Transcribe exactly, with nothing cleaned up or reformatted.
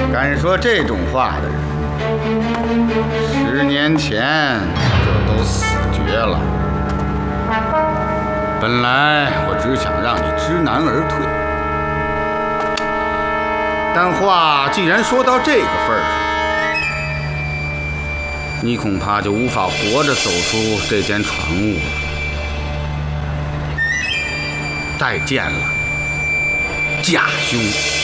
敢说这种话的人，十年前就都死绝了。本来我只想让你知难而退，但话既然说到这个份儿上，你恐怕就无法活着走出这间船坞了。再见了，驾兄。